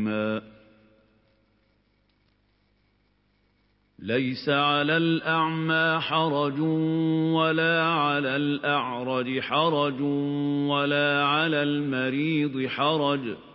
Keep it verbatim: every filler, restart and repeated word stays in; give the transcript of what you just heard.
عليهما ليس على الأعمى حرج ولا على الأعرج حرج ولا على المريض حرج